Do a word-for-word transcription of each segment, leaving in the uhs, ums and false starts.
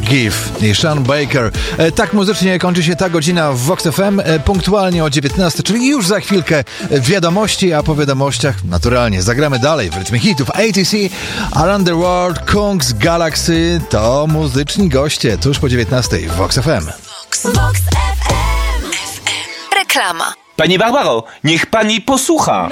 Give i Sean Baker. E, tak muzycznie kończy się ta godzina w Vox F M, e, punktualnie o dziewiętnastej, czyli już za chwilkę wiadomości, a po wiadomościach naturalnie zagramy dalej w rytmie hitów. A T C, Around the World, Kungs, Galaxy to muzyczni goście tuż po dziewiętnastej w Vox F M. Vox, Vox F M. Reklama. Pani Barbaro, niech pani posłucha.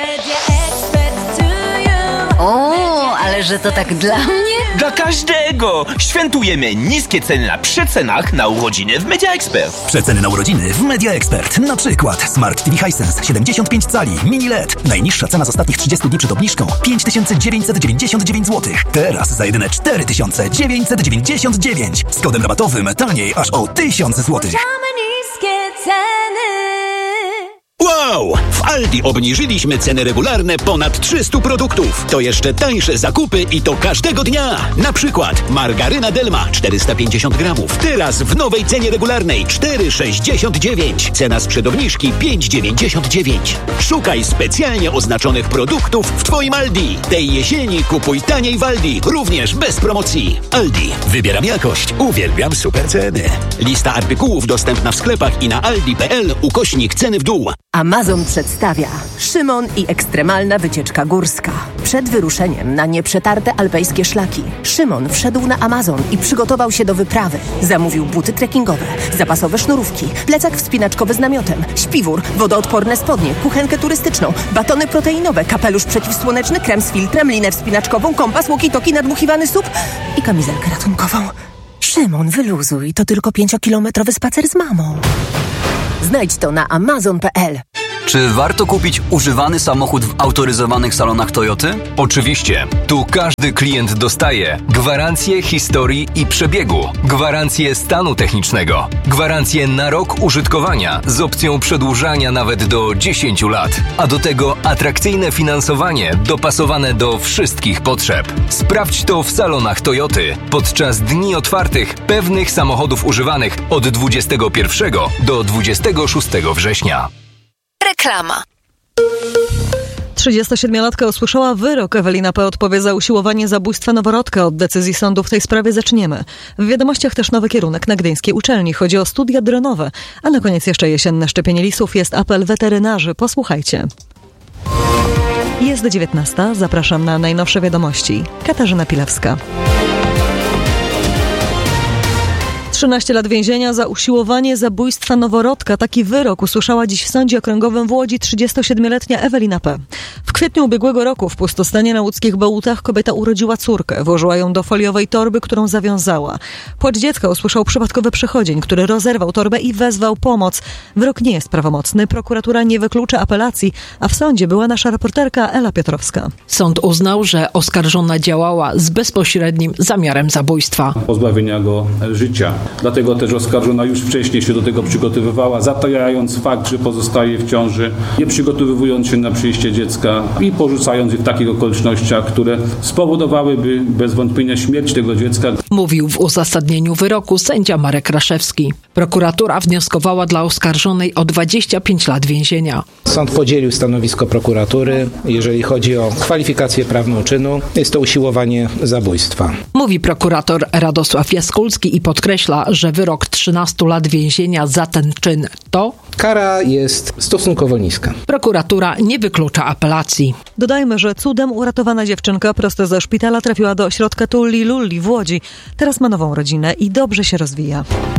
O, ale że to tak dla mnie? Dla każdego! Świętujemy niskie ceny na przecenach na urodziny w Media Expert. Przeceny na urodziny w Media Expert. Na przykład Smart T V Hisense siedemdziesiąt pięć cali, mini L E D. Najniższa cena z ostatnich trzydziestu dni przed obniżką pięć tysięcy dziewięćset dziewięćdziesiąt dziewięć złotych. Teraz za jedyne cztery tysiące dziewięćset dziewięćdziesiąt dziewięć. Z kodem rabatowym taniej aż o tysiąc złotych. Niskie ceny. Wow! W Aldi obniżyliśmy ceny regularne ponad trzystu produktów. To jeszcze tańsze zakupy i to każdego dnia. Na przykład margaryna Delma czterysta pięćdziesiąt gramów. Teraz w nowej cenie regularnej cztery sześćdziesiąt dziewięć. Cena sprzed obniżki pięć dziewięćdziesiąt dziewięć. Szukaj specjalnie oznaczonych produktów w Twoim Aldi. Tej jesieni kupuj taniej w Aldi, również bez promocji. Aldi. Wybieram jakość. Uwielbiam super ceny. Lista artykułów dostępna w sklepach i na aldi kropka p l ukośnik ceny w dół. Amazon przedstawia Szymon i ekstremalna wycieczka górska. Przed wyruszeniem na nieprzetarte alpejskie szlaki Szymon wszedł na Amazon i przygotował się do wyprawy. Zamówił buty trekkingowe, zapasowe sznurówki, plecak wspinaczkowy z namiotem, śpiwór, wodoodporne spodnie, kuchenkę turystyczną, batony proteinowe, kapelusz przeciwsłoneczny, krem z filtrem, linę wspinaczkową, kompas, walkie-talkie, nadmuchiwany sup i kamizelkę ratunkową. Szymon, wyluzuj, to tylko pięciokilometrowy spacer z mamą. Znajdź to na amazon kropka p l. Czy warto kupić używany samochód w autoryzowanych salonach Toyoty? Oczywiście. Tu każdy klient dostaje gwarancję historii i przebiegu, gwarancję stanu technicznego, gwarancję na rok użytkowania z opcją przedłużania nawet do dziesięciu lat, a do tego atrakcyjne finansowanie dopasowane do wszystkich potrzeb. Sprawdź to w salonach Toyoty podczas dni otwartych pewnych samochodów używanych od dwudziestego pierwszego do dwudziestego szóstego września. Reklama. trzydziestosiedmiolatka usłyszała wyrok. Ewelina P. odpowie za usiłowanie zabójstwa noworodka. Od decyzji sądu w tej sprawie zaczniemy. W wiadomościach też nowy kierunek na gdyńskiej uczelni. Chodzi o studia dronowe. A na koniec jeszcze jesienne szczepienie lisów. Jest apel weterynarzy. Posłuchajcie. Jest dziewiętnasta. Zapraszam na najnowsze wiadomości. Katarzyna Pilewska. trzynaście lat więzienia za usiłowanie zabójstwa noworodka. Taki wyrok usłyszała dziś w Sądzie Okręgowym w Łodzi trzydziestosiedmioletnia Ewelina P. W kwietniu ubiegłego roku w pustostanie na łódzkich Bełutach kobieta urodziła córkę. Włożyła ją do foliowej torby, którą zawiązała. Płacz dziecka usłyszał przypadkowy przechodzień, który rozerwał torbę i wezwał pomoc. Wyrok nie jest prawomocny. Prokuratura nie wyklucza apelacji, a w sądzie była nasza reporterka Ela Piotrowska. Sąd uznał, że oskarżona działała z bezpośrednim zamiarem zabójstwa. Pozbawienia go życia. Dlatego też oskarżona już wcześniej się do tego przygotowywała, zatajając fakt, że pozostaje w ciąży, nie przygotowując się na przyjście dziecka i porzucając je w takich okolicznościach, które spowodowałyby bez wątpienia śmierć tego dziecka. Mówił w uzasadnieniu wyroku sędzia Marek Raszewski. Prokuratura wnioskowała dla oskarżonej o dwadzieścia pięć lat więzienia. Sąd podzielił stanowisko prokuratury, jeżeli chodzi o kwalifikację prawną czynu. Jest to usiłowanie zabójstwa. Mówi prokurator Radosław Jaskulski i podkreśla, że wyrok trzynastu lat więzienia za ten czyn to... Kara jest stosunkowo niska. Prokuratura nie wyklucza apelacji. Dodajmy, że cudem uratowana dziewczynka prosto ze szpitala trafiła do ośrodka Tulli Lulli w Łodzi. Teraz ma nową rodzinę i dobrze się rozwija.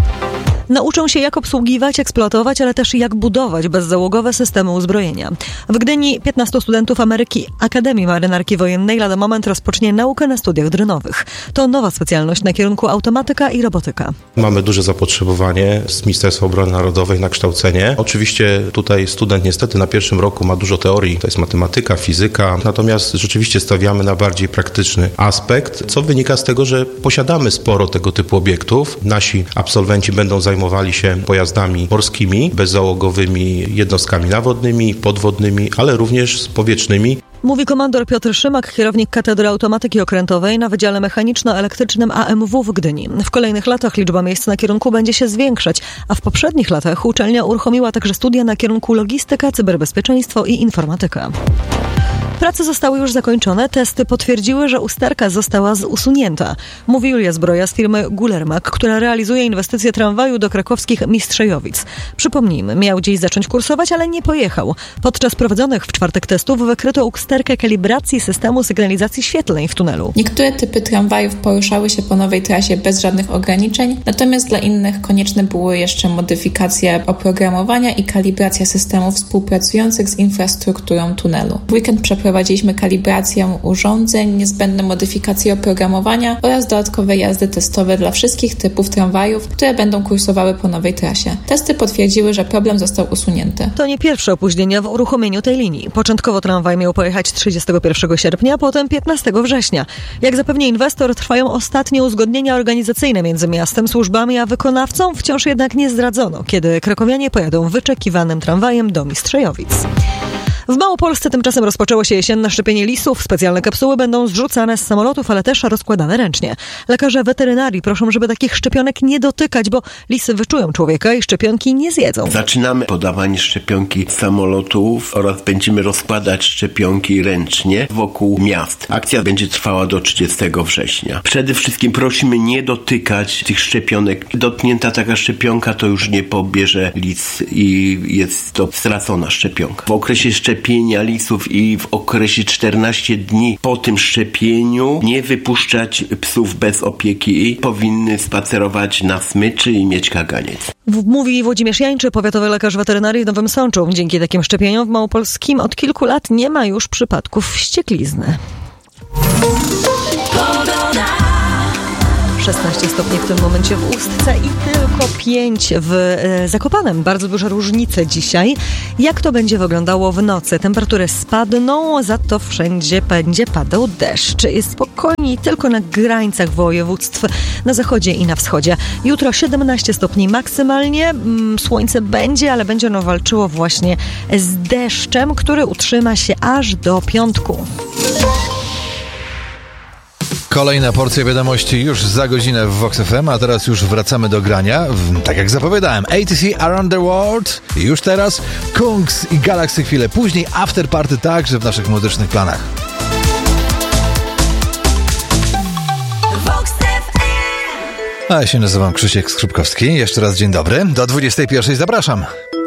Nauczą się, jak obsługiwać, eksploatować, ale też jak budować bezzałogowe systemy uzbrojenia. W Gdyni piętnastu studentów Ameryki Akademii Marynarki Wojennej lada moment rozpocznie naukę na studiach dronowych. To nowa specjalność na kierunku automatyka i robotyka. Mamy duże zapotrzebowanie z Ministerstwa Obrony Narodowej na kształcenie. Oczywiście tutaj student niestety na pierwszym roku ma dużo teorii, to jest matematyka, fizyka, natomiast rzeczywiście stawiamy na bardziej praktyczny aspekt, co wynika z tego, że posiadamy sporo tego typu obiektów. Nasi absolwenci będą zajmowali zajmowali się pojazdami morskimi, bezzałogowymi jednostkami nawodnymi, podwodnymi, ale również powietrznymi. Mówi komandor Piotr Szymak, kierownik Katedry Automatyki Okrętowej na Wydziale Mechaniczno-Elektrycznym A M W w Gdyni. W kolejnych latach liczba miejsc na kierunku będzie się zwiększać, a w poprzednich latach uczelnia uruchomiła także studia na kierunku logistyka, cyberbezpieczeństwo i informatyka. Prace zostały już zakończone, testy potwierdziły, że usterka została usunięta. Mówi Julia Zbroja z firmy Gulermak, która realizuje inwestycje tramwaju do krakowskich Mistrzejowic. Przypomnijmy, miał dziś zacząć kursować, ale nie pojechał. Podczas prowadzonych w czwartek testów wykryto usterkę kalibracji systemu sygnalizacji świetlnej w tunelu. Niektóre typy tramwajów poruszały się po nowej trasie bez żadnych ograniczeń, natomiast dla innych konieczne były jeszcze modyfikacje oprogramowania i kalibracja systemów współpracujących z infrastrukturą tunelu. W weekend przeprowadziliśmy kalibrację urządzeń, niezbędne modyfikacje oprogramowania oraz dodatkowe jazdy testowe dla wszystkich typów tramwajów, które będą kursowały po nowej trasie. Testy potwierdziły, że problem został usunięty. To nie pierwsze opóźnienia w uruchomieniu tej linii. Początkowo tramwaj miał pojechać trzydziestego pierwszego sierpnia, potem piętnastego września. Jak zapewnia inwestor, trwają ostatnie uzgodnienia organizacyjne między miastem, służbami a wykonawcą. Wciąż jednak nie zdradzono, kiedy krakowianie pojadą wyczekiwanym tramwajem do Mistrzejowic. W Małopolsce tymczasem rozpoczęło się jesienne szczepienie lisów. Specjalne kapsuły będą zrzucane z samolotów, ale też rozkładane ręcznie. Lekarze weterynarii proszą, żeby takich szczepionek nie dotykać, bo lisy wyczują człowieka i szczepionki nie zjedzą. Zaczynamy podawanie szczepionki z samolotów oraz będziemy rozkładać szczepionki ręcznie wokół miast. Akcja będzie trwała do trzydziestego września. Przede wszystkim prosimy nie dotykać tych szczepionek. Dotknięta taka szczepionka to już nie pobierze lis i jest to stracona szczepionka. W okresie szczepienia szczepienia lisów i w okresie czternastu dni po tym szczepieniu nie wypuszczać psów bez opieki i powinny spacerować na smyczy i mieć kaganiec. Mówi Włodzimierz Jańczy, powiatowy lekarz weterynarii w Nowym Sączu. Dzięki takim szczepieniom w Małopolskim od kilku lat nie ma już przypadków wścieklizny. szesnaście stopni w tym momencie w Ustce i tylko pięć w e, Zakopanem. Bardzo duże różnice dzisiaj. Jak to będzie wyglądało w nocy? Temperatury spadną, za to wszędzie będzie padał deszcz. Jest spokojniej tylko na granicach województw na zachodzie i na wschodzie. Jutro siedemnaście stopni maksymalnie. Słońce będzie, ale będzie ono walczyło właśnie z deszczem, który utrzyma się aż do piątku. Kolejna porcja wiadomości już za godzinę w Vox F M, a teraz już wracamy do grania. Tak jak zapowiadałem, A T C Around the World już teraz, Kungs i Galaxy chwilę później, After Party także w naszych muzycznych planach. A ja się nazywam Krzysiek Skrzypkowski. Jeszcze raz dzień dobry. Do dwudziestej pierwszej zapraszam.